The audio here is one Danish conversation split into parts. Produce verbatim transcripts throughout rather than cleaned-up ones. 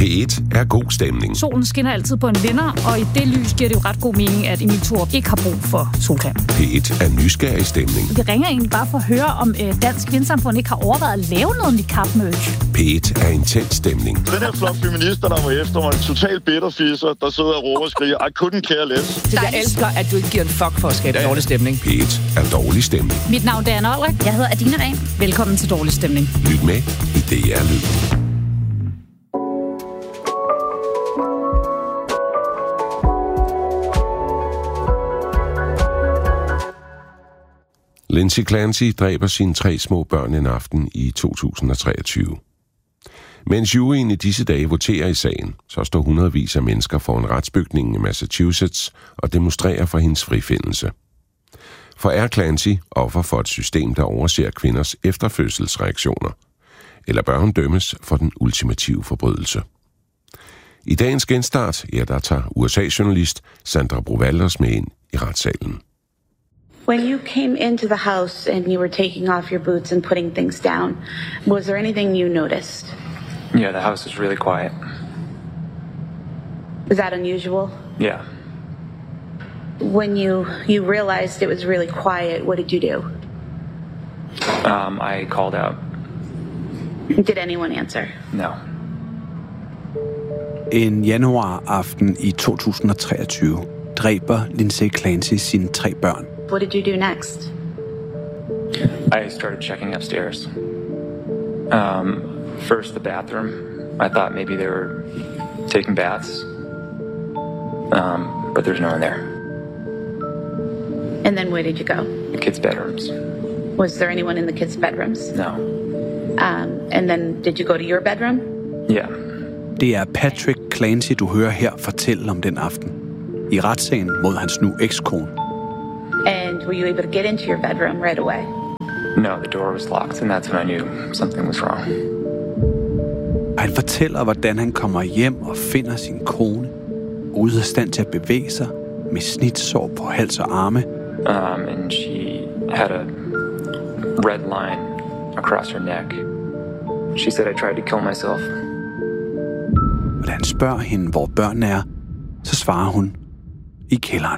et er god stemning. Solen skinner altid på en vinder, og i det lys giver det jo ret god mening, at Emil Thorup ikke har brug for solcreme. P et er nysgerrig stemning. Vi ringer egentlig bare for at høre, om øh, Dansk Kvindsamfund ikke har overvejet at lave noget niqab-merch. P et er intens stemning. Den her flok feminister, der var efter mig, en total bitterfisser, der sidder og råber og skriger, I couldn't care less. Jeg elsker, at du ikke giver en fuck for at skabe ja. dårlig stemning. P et er dårlig stemning. Mit navn er Anna Olrik. Jeg hedder Adina Ren. Velkommen til Dårlig Stemning. Lyt med i D R Lyd. Lindsay Clancy dræber sine tre små børn en aften i to tusind og treogtyve. Mens juryen i disse dage voterer i sagen, så står hundredvis af mennesker foran retsbygningen i Massachusetts og demonstrerer for hendes frifindelse. For er Clancy offer for et system, der overser kvinders efterfødselsreaktioner? Eller bør hun dømmes for den ultimative forbrydelse? I dagens genstart, ja, der tager U S A-journalist Sandra Brovalders med ind i retssalen. When you came into the house and you were taking off your boots and putting things down, was there anything you noticed? Yeah, the house is really quiet. Was that unusual? Yeah. When you, you realized it was really quiet, what did you do? Um, I called out. Did anyone answer? No. En januaraften i to tusind og treogtyve dræber Lindsay Clancy sine tre børn. What did you do next? I started checking upstairs. Um, first the bathroom. I thought maybe they were taking baths. Um, but there's no one there. And then where did you go? The kids' bedrooms. Was there anyone in the kids' bedrooms? No. Um, and then did you go to your bedroom? Yeah. Det er Patrick Clancy, du hører her fortælle om den aften. I retssagen mod hans nu ekskone. And were you able to get into your bedroom right away? No, the door was locked, and that's when I knew something was wrong. Han fortæller, hvordan han kommer hjem og finder sin kone, ude af stand til at bevæge sig, med snitsår på hals og arme. Um, and she had a red line across her neck. She said I tried to kill myself. Og da han spørger hende, hvor børnene er, så svarer hun, i kælderen.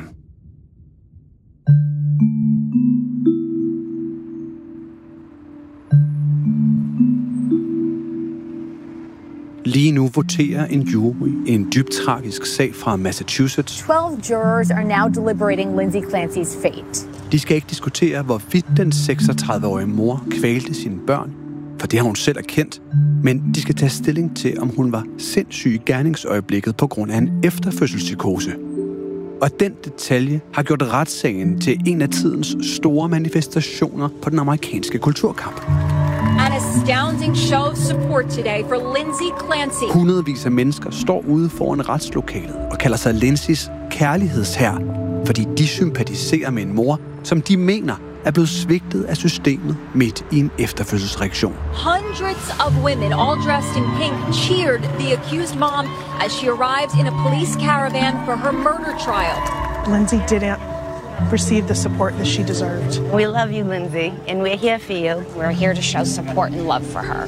Lige nu voterer en jury en dybt tragisk sag fra Massachusetts. twelve jurors are now deliberating Lindsay Clancy's fate. De skal ikke diskutere, hvorvidt den seksogtredive-årige mor kvalte sine børn, for det har hun selv erkendt, men de skal tage stilling til, om hun var sindssyg i gerningsøjeblikket på grund af en efterfødselspsykose. Og den detalje har gjort retssagen til en af tidens store manifestationer på den amerikanske kulturkamp. An astounding show of support today for Lindsay Clancy. Hundredvis af mennesker står ude foran retslokalet og kalder sig Lindsays kærlighedshær, fordi de sympatiserer med en mor, som de mener er blevet svigtet af systemet midt i en efterfødselsreaktion. Hundreds of women, all dressed in pink, cheered the accused mom as she arrives in a police caravan for her murder trial. Lindsay didn't receive the support that she deserved. We love you, Lindsay, and we're here for you. We're here to show support and love for her.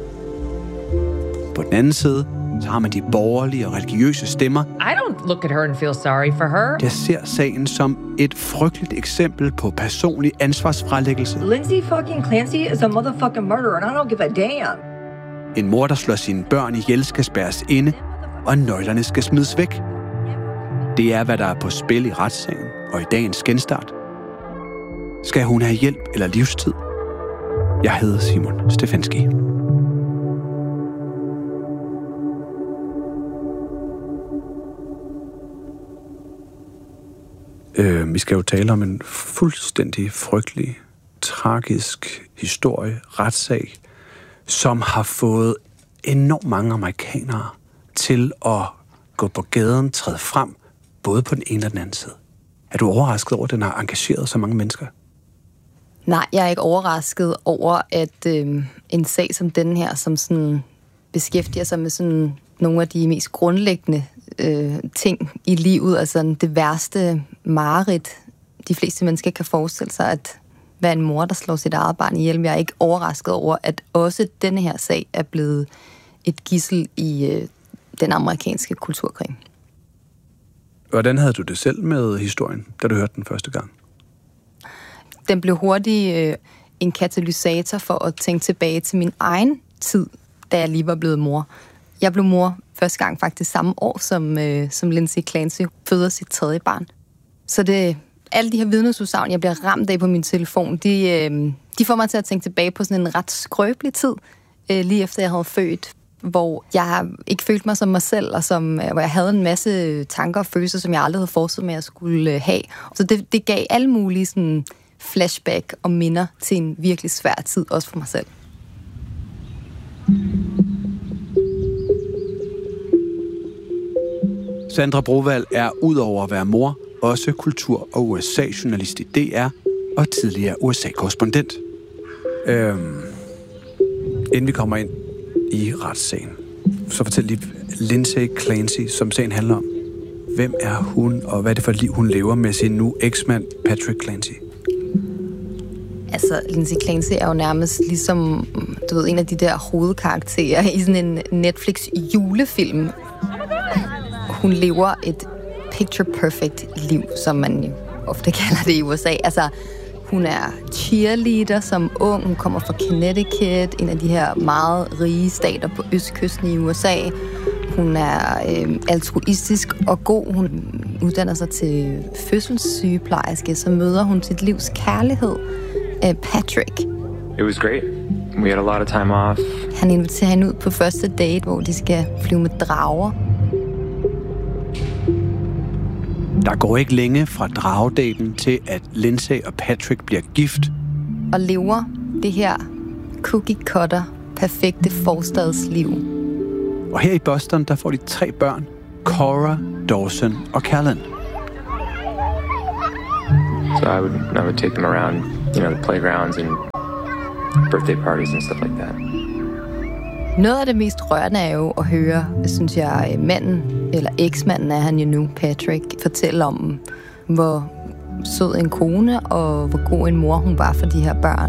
På den anden side, så har man de borgerlige og religiøse stemmer. I don't look at her and feel sorry for her. Der ser sagen som et frygteligt eksempel på personlig ansvarsfralæggelse. Lindsay fucking Clancy is a motherfucking murderer, and I don't give a damn. En mor, der slår sine børn ihjel, skal spærres inde, og nøglerne skal smides væk. Det er, hvad der er på spil i retssagen og i dagens genstart. Skal hun have hjælp eller livstid? Jeg hedder Simon Stefanski. Øh, vi skal jo tale om en fuldstændig frygtelig, tragisk historie, retssag, som har fået enormt mange amerikanere til at gå på gaden, træde frem, både på den ene og den anden side. Er du overrasket over, at den har engageret så mange mennesker? Nej, jeg er ikke overrasket over, at øh, en sag som den her, som sådan beskæftiger sig med sådan nogle af de mest grundlæggende øh, ting i livet, altså det værste mareridt, de fleste mennesker kan forestille sig, at være en mor, der slår sit eget barn ihjel. Jeg er ikke overrasket over, at også denne her sag er blevet et gidsel i øh, den amerikanske kulturkrig. Hvordan havde du det selv med historien, da du hørte den første gang? Den blev hurtigt øh, en katalysator for at tænke tilbage til min egen tid, da jeg lige var blevet mor. Jeg blev mor første gang faktisk samme år, som, øh, som Lindsay Clancy føder sit tredje barn. Så det, alle de her vidnesudsagn, jeg bliver ramt af på min telefon, de, øh, de får mig til at tænke tilbage på sådan en ret skrøbelig tid, øh, lige efter jeg havde født, hvor jeg ikke følte mig som mig selv, og som, hvor jeg havde en masse tanker og følelser, som jeg aldrig havde forestillet mig, at jeg skulle øh, have. Så det, det gav alle mulige sådan, flashback og minder til en virkelig svær tid, også for mig selv. Sandra Brovad er udover at være mor, også kultur- og U S A-journalist i D R og tidligere U S A-korrespondent. Øhm, inden vi kommer ind i retssagen, så fortæl lige Lindsay Clancy, som sagen handler om. Hvem er hun, og hvad er det for et liv, hun lever med sin nu eksmand Patrick Clancy? Altså, Lindsay Clancy er jo nærmest ligesom, du ved, en af de der hovedkarakterer i sådan en Netflix-julefilm. Hun lever et picture-perfect liv, som man ofte kalder det i U S A. Altså, hun er cheerleader som ung. Hun kommer fra Connecticut, en af de her meget rige stater på østkysten i U S A. Hun er øh, altruistisk og god. Hun uddanner sig til fødselssygeplejerske, så møder hun sit livs kærlighed, øh, Patrick. It was great. We had a lot of time off. Han inviterer hende ud på første date, hvor de skal flyve med drager. Der går ikke længe fra dragedaten til, at Lindsay og Patrick bliver gift. Og lever det her cookie-cutter, perfekte forstadsliv. Og her i Boston, der får de tre børn. Cora, Dawson og Callan. So I would, I would take them around, you know, the playgrounds and birthday parties and stuff like that. Noget af det mest rørende er jo at høre, synes jeg, manden, eller eksmanden er han jo nu, Patrick, fortælle om, hvor sød en kone og hvor god en mor hun var for de her børn.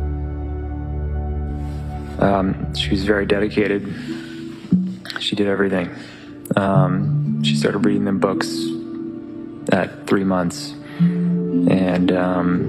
Um, she was very dedicated. She did everything. Um, she started reading them books at three months. And um,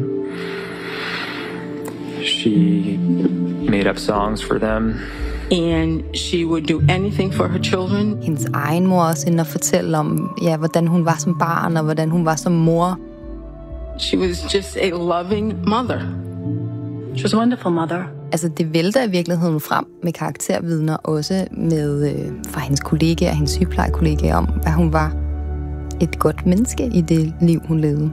she made up songs for them. And she would do anything for her children. Hendes egen mor også inde og fortælle om, ja, hvordan hun var som barn, og hvordan hun var som mor. She was just a loving mother. She was a wonderful mother. Altså, det vælter i virkeligheden frem med karaktervidner, også med øh, fra hendes kollegaer, hendes sygeplejekollegaer, om, hvad hun var et godt menneske i det liv, hun levede.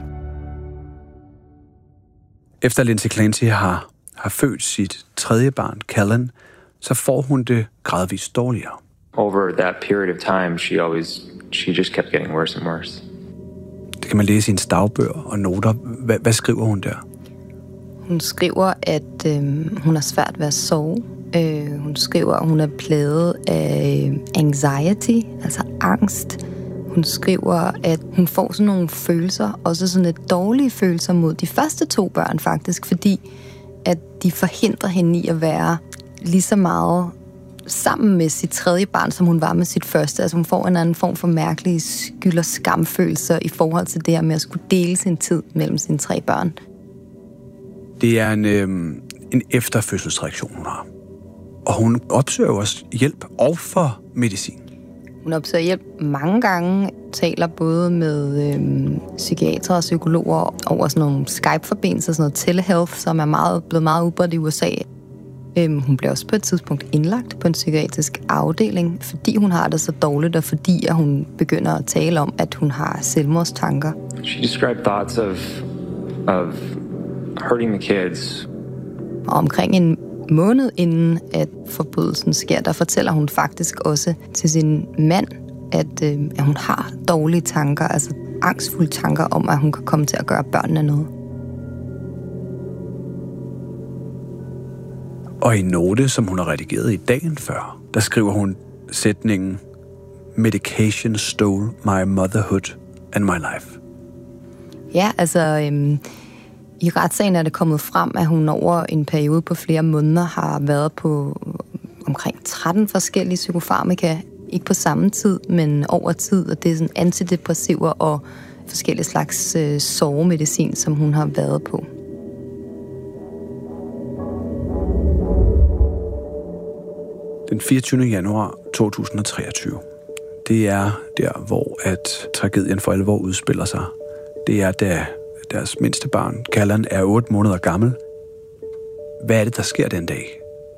Efter Lindsay Clancy har, har født sit tredje barn, Callan, så får hun det gradvist dårligere. Over that period of time, she always, she just kept getting worse and worse. Det kan man læse i hendes dagbøger og noter. Hvad, hvad skriver hun der? Hun skriver, at øh, hun har svært ved at sove. Øh, hun skriver, at hun er plaget af anxiety, altså angst. Hun skriver, at hun får sådan nogle følelser, også sådan lidt dårlige følelser mod de første to børn faktisk, fordi at de forhindrer hende i at være lige så meget sammen med sit tredje barn, som hun var med sit første. Altså hun får en anden form for mærkelige skyld- og skamfølelser i forhold til det her med at skulle dele sin tid mellem sine tre børn. Det er en, øh, en efterfødselsreaktion, hun har. Og hun opsøger også hjælp og for medicin. Hun opsøger hjælp mange gange, taler både med øhm, psykiatere og psykologer over sådan nogle Skype-forbindelser, sådan noget telehealth, som er meget, blevet meget udbredt i U S A. Øhm, hun bliver også på et tidspunkt indlagt på en psykiatrisk afdeling, fordi hun har det så dårligt, og fordi at hun begynder at tale om, at hun har selvmordstanker. She described thoughts of, of hurting the kids. Og omkring en måned inden, at forbrydelsen sker, der fortæller hun faktisk også til sin mand, at, øh, at hun har dårlige tanker, altså angstfulde tanker om, at hun kan komme til at gøre børnene noget. Og i note, som hun har redigeret i dagen før, der skriver hun sætningen "Medication stole my motherhood and my life". Ja, altså øhm, i retssagen er det kommet frem, at hun over en periode på flere måneder har været på omkring tretten forskellige psykofarmaka. Ikke på samme tid, men over tid, og det er sådan antidepressiver og forskellige slags øh, sovemedicin, som hun har været på. Den fireogtyvende januar to tusind og treogtyve. Det er der, hvor at tragedien for alvor udspiller sig. Det er, da deres mindste barn, Callan, er otte måneder gammel. Hvad er det, der sker den dag?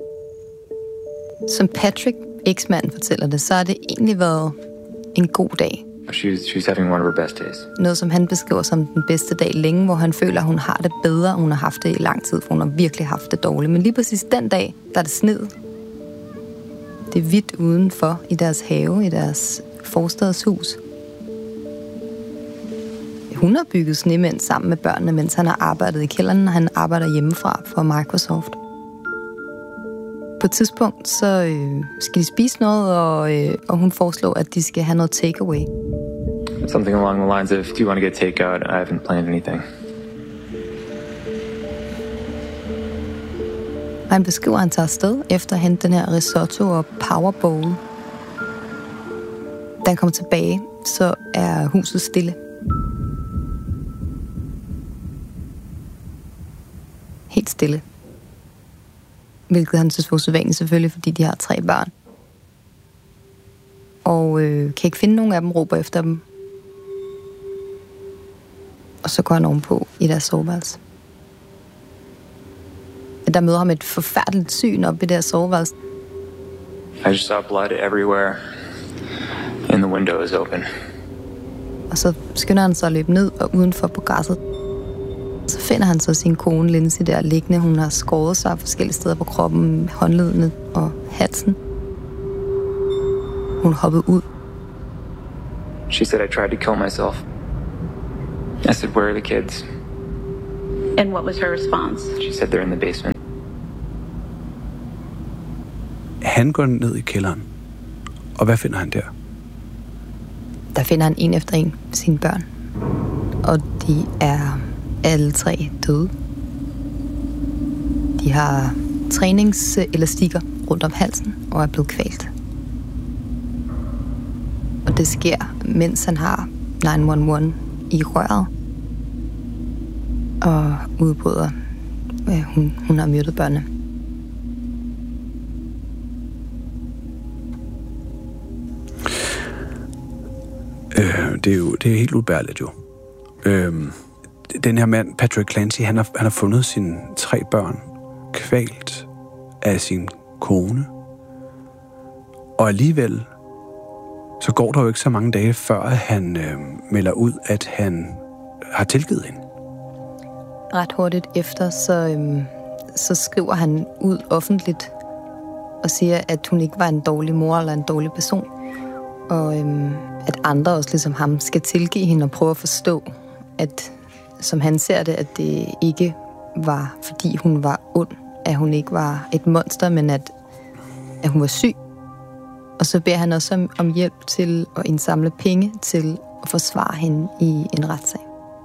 Som Patrick, eksmanden, fortæller det, så har det egentlig været en god dag. She's, she's having one of her best days. Noget, som han beskriver som den bedste dag længe, hvor han føler, at hun har det bedre, hun har haft det i lang tid, for hun har virkelig haft det dårligt. Men lige præcis den dag, der er det sned. Det er hvidt udenfor i deres have, i deres forstadshus. Hun har bygget snemænd sammen med børnene, mens han har arbejdet i kælderen, og han arbejder hjemmefra for Microsoft. På et tidspunkt, så øh, skal de spise noget, og, øh, og hun foreslår, at de skal have noget takeaway. Something along the lines of, do you want to get takeout? I haven't planned anything. Og han beskriver, at han tager afsted efter at hente den her risotto og power bowl. Da han kommer tilbage, så er huset stille. Helt stille. Hvilket han synes var usædvanligt selvfølgelig, fordi de har tre børn. Og øh, kan ikke finde nogen af dem, råber efter dem. Og så går han ovenpå i deres soveværelse. Der møder ham et forfærdeligt syn op i deres soveværelse. I just saw blood everywhere, and the window is open. Og så skynder han sig at løbe ned og udenfor på græsset. Så finder han så sin kone Lindsay der liggende. Hun har skåret sig forskellige steder på kroppen, håndledene og halsen. Hun hoppede ud. She said I tried to kill myself. I said, where are the kids? And what was her response? She said they're in the basement. Han går ned i kælderen. Og hvad finder han der? Der finder han en efter en sine børn. Og de er alle tre døde. De har træningselastikker rundt om halsen og er blevet kvalt. Og det sker, mens han har ni et et i røret. Og udbryder, ja, hun, hun har myrdet børnene. Øh, det er jo det er helt ubærligt jo. Øh, den her mand, Patrick Clancy, han har, han har fundet sine tre børn kvalt af sin kone. Og alligevel, så går der jo ikke så mange dage, før han øh, melder ud, at han har tilgivet hende. Ret hurtigt efter, så, øhm, så skriver han ud offentligt og siger, at hun ikke var en dårlig mor eller en dårlig person. Og øhm, at andre også ligesom ham skal tilgive hende og prøve at forstå, at som han ser det, at det ikke var, fordi hun var ond, at hun ikke var et monster, men at, at hun var syg. Og så beder han også om, om hjælp til at indsamle penge til at forsvare hende i en retssag.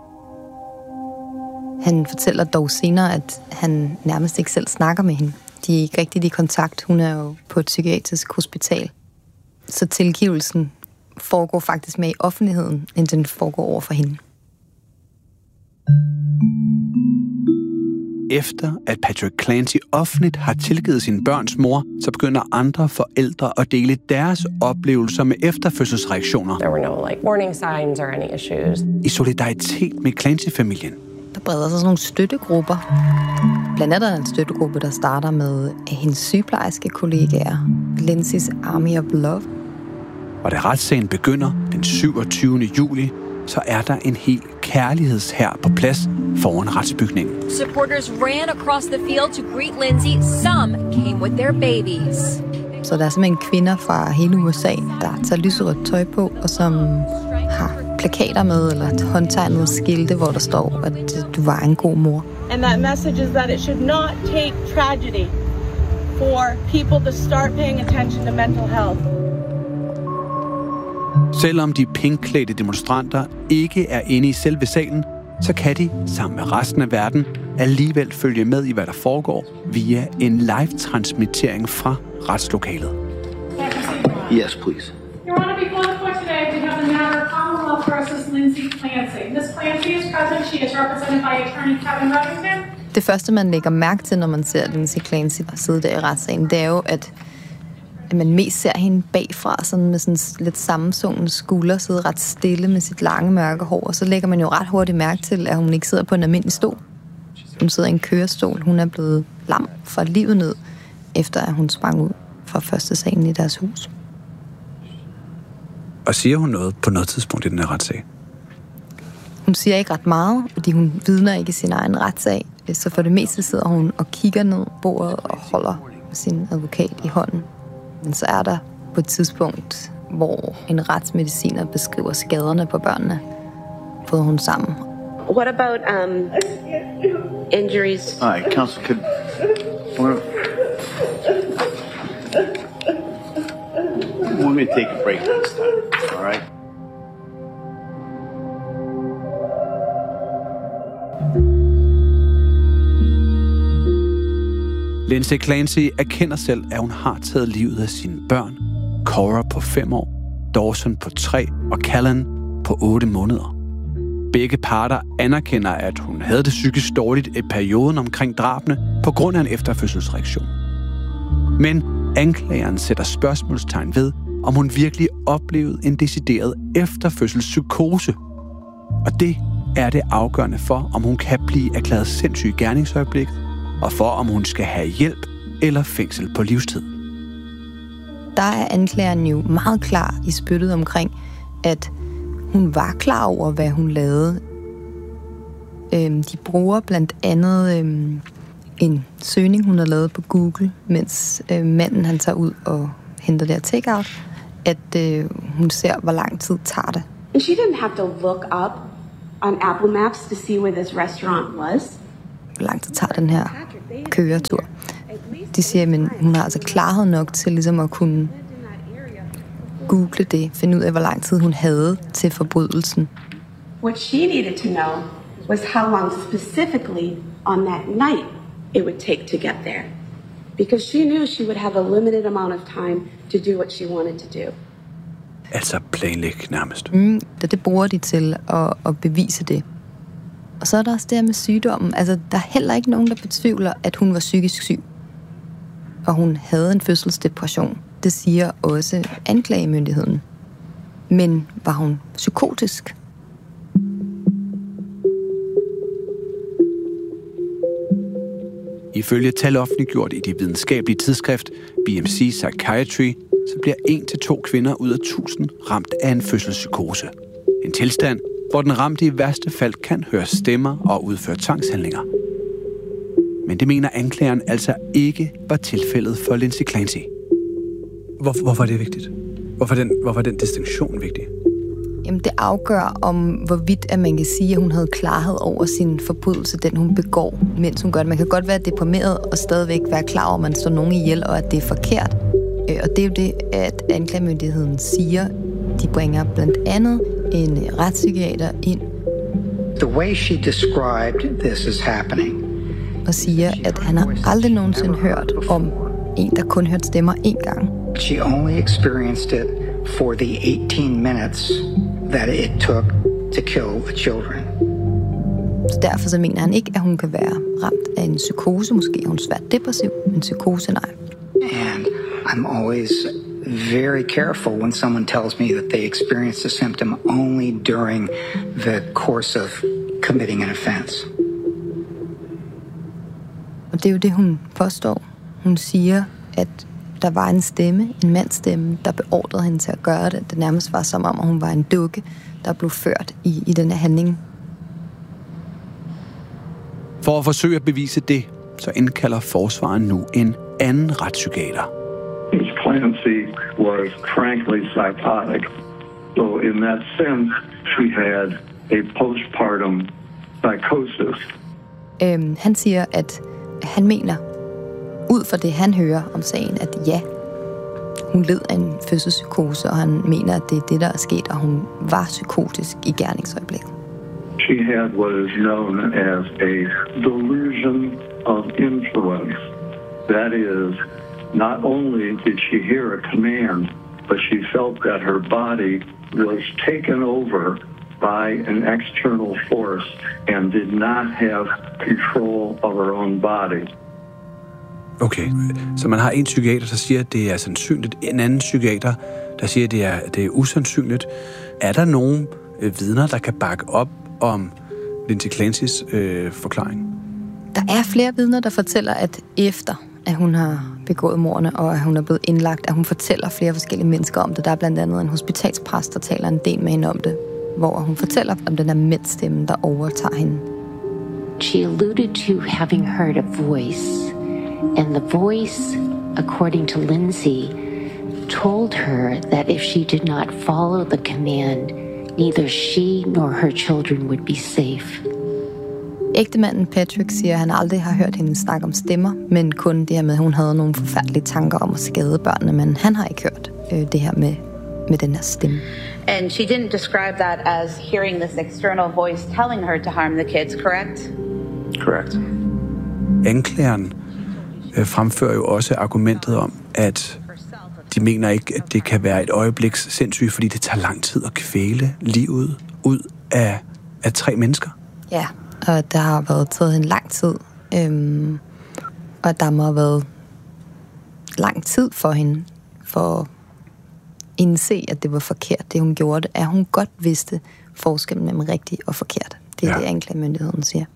Han fortæller dog senere, at han nærmest ikke selv snakker med hende. De er ikke rigtig i kontakt. Hun er jo på et psykiatrisk hospital. Så tilgivelsen foregår faktisk med i offentligheden, end den foregår over for hende. Efter at Patrick Clancy offentligt har tilgivet sine børns mor, så begynder andre forældre at dele deres oplevelser med efterfødselsreaktioner. There were no like warning signs or any issues. I solidaritet med Clancy-familien. Der breder sig sådan nogle støttegrupper. Blandt andet er en støttegruppe, der starter med hendes sygeplejerske kollegaer, Lindsay's Army of Love. Og da retssagen begynder den syvogtyvende juli, så er der en hel kærlighedshær på plads foran retsbygningen. Supporters ran across the field to greet Lindsay. Some came with their babies. Så der er simpelthen kvinder fra hele U S A, der tager lyserødt tøj på, og som har plakater med, eller håndtegnede skilte, hvor der står, at du var en god mor. And that message is that it should not take tragedy for people to start paying attention to mental health. Selvom de pinkklædte demonstranter ikke er inde i selve salen, så kan de, sammen med resten af verden, alligevel følge med i, hvad der foregår, via en live-transmittering fra retslokalet. Yes, please. Your Honor, before the court today, we have the matter of Commonwealth versus Lindsay Clancy. Miz Clancy is present. She is represented by attorney Kevin Reddington. Det første, man lægger mærke til, når man ser Lindsay Clancy sidde der i retssagen, det er jo, at at man mest ser hende bagfra, sådan med sådan lidt sammensunkne skulder, sidde ret stille med sit lange mørke hår, og så lægger man jo ret hurtigt mærke til, at hun ikke sidder på en almindelig stol. Hun sidder i en kørestol. Hun er blevet lam fra livet ned, efter at hun sprang ud fra første salen i deres hus. Og siger hun noget på noget tidspunkt i den her retssag? Hun siger ikke ret meget, fordi hun vidner ikke i sin egen retssag, så for det meste sidder hun og kigger ned bordet og holder sin advokat i hånden. Men så er der på et tidspunkt, hvor en retsmediciner beskriver skaderne på børnene, fået hun sammen. What about um, injuries? All right, counsel, could... We're going to take a break this time, all right? Lindsay Clancy erkender selv, at hun har taget livet af sine børn. Cora på fem år, Dawson på tre og Callan på otte måneder. Begge parter anerkender, at hun havde det psykisk dårligt i perioden omkring drabene på grund af en efterfødselsreaktion. Men anklageren sætter spørgsmålstegn ved, om hun virkelig oplevede en decideret efterfødselspsykose. Og det er det afgørende for, om hun kan blive erklæret sindssyg i gerningsøjeblikket, og for, om hun skal have hjælp eller fængsel på livstid. Der er anklageren jo meget klar i spyttet omkring, at hun var klar over, hvad hun lavede. Øhm, de bruger blandt andet øhm, en søgning, hun har lavet på Google, mens øh, manden han tager ud og henter der takeout, at øh, hun ser, hvor lang tid tager det. And she didn't have to look up on Apple Maps to see where this restaurant was. Hvor lang tid tager den her køretur. De siger, at hun har altså klarhed nok til ligesom at kunne google det, finde ud af, hvor lang tid hun havde til forbrydelsen. What she needed to know was how long specifically on that night it would take to get there. Because she knew she would have a limited amount of time to do what she wanted to do. Altså planlæg nærmest. Mm, det, det bruger de til at, at bevise det. Og så er der også det her med sygdommen. Altså, der er heller ikke nogen, der betvivler, at hun var psykisk syg. Og hun havde en fødselsdepression. Det siger også anklagemyndigheden. Men var hun psykotisk? Ifølge tal offentliggjort i det videnskabelige tidsskrift B M C Psychiatry, så bliver en til to kvinder ud af tusind ramt af en fødselspsykose. En tilstand, hvor den ramte i værste fald kan høre stemmer og udføre tvangshandlinger. Men det mener anklageren altså ikke var tilfældet for Lindsay Clancy. Hvor, hvorfor er det vigtigt? Hvorfor er den, hvorfor er den distinktion vigtig? Jamen, det afgør om, hvorvidt at man kan sige, at hun havde klarhed over sin forbrydelse, den hun begår, mens hun gør det. Man kan godt være deprimeret og stadigvæk være klar over, at man slår nogen ihjel, og at det er forkert. Og det er jo det, at anklagemyndigheden siger. De bringer blandt andet en retspsykiater ind. The way she described this is happening. Og siger, at han har aldrig nogensinde hørt om en, der kun hørte stemmer én gang. She only experienced it for the eighteen minutes that it took to kill the children. Så derfor så mener han ikke, at hun kan være ramt af en psykose. Måske er hun svært depressiv, men psykose nej. And I'm always very careful when someone tells me that they experienced a symptom only during the course of committing an offense. Og det er jo det, hun påstår. Hun siger, at der var en stemme, en mandsstemme, der beordrede hende til at gøre det. Det nærmest var som om, at hun var en dukke, der blev ført i, i den her handling. For at forsøge at bevise det, så indkalder forsvaren nu en anden retspsykiater. Miz Clancy was frankly psychotic. So in that sense, she had a postpartum psychosis. Øhm, han siger, at han mener, ud fra det han hører om sagen, at ja, hun led af en fødselspsykose, og han mener, at det er det, der er sket, og hun var psykotisk i gerningsøjeblikket. She had what is known as a delusion of influence. That is, not only did she hear a command but she felt that her body was taken over by an external force and did not have control of her own body. Okay, så man har en psykiater, der siger, at det er sandsynligt. En anden psykiater, der siger, at det er, det er usandsynligt. Er der nogen øh, vidner, der kan bakke op om Lindsay Clancy's øh, forklaring? Der er flere vidner, der fortæller, at efter at hun har begået mordene, og at hun er blevet indlagt, at hun fortæller flere forskellige mennesker om det. Der er blandt andet en hospitalspræst, der taler en del med hende om det, hvor hun fortæller om den der mændstemme, der overtager hende. She alluded to having heard a voice, and the voice, according to Lindsay, told her that if she did not follow the command, neither she nor her children would be safe. Ægtemanden Patrick siger, at han aldrig har hørt hende snakke om stemmer, men kun det her med, at hun havde nogle forfærdelige tanker om at skade børnene, men han har ikke hørt øh, det her med, med den her stemme. And she didn't describe that as hearing this external voice telling her to harm the kids, correct? Correct. Anklageren øh, fremfører jo også argumentet om, at de mener ikke, at det kan være et øjebliks sindssyge, fordi det tager lang tid at kvæle livet ud af, af tre mennesker. Ja, og der har været taget en lang tid, øhm, og der må have været lang tid for hende, for at indse, at det var forkert, det hun gjorde, at hun godt vidste forskellen mellem rigtigt og forkert. Det er ja. Det, anklagemyndigheden siger.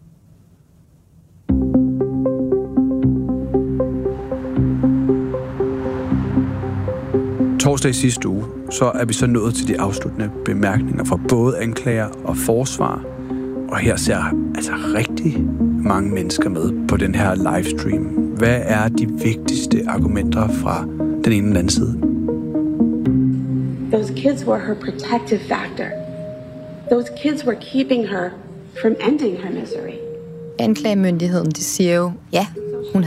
Torsdag i sidste uge, så er vi så nået til de afsluttende bemærkninger fra både anklager og forsvar. Og her ser altså rigtig mange mennesker med på den her livestream. Hvad er de vigtigste argumenter fra den ene eller anden side? Those kids were her protective factor. Those kids were keeping her from ending her misery. Anklagemyndigheden, de siger jo, ja,